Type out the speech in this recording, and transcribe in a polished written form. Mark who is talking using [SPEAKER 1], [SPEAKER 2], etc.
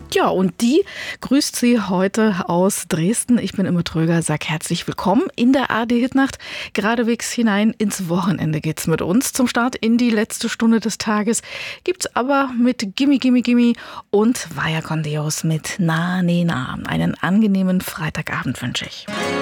[SPEAKER 1] Ja, und die grüßt Sie heute aus Dresden. Ich bin Imme Tröger, sag herzlich willkommen in der ARD-Hitnacht. Geradewegs hinein ins Wochenende geht's mit uns. Zum Start in die letzte Stunde des Tages gibt's aber mit Gimme Gimme Gimme und Vaya con Dios mit Na Ne Na. Einen angenehmen Freitagabend wünsche ich.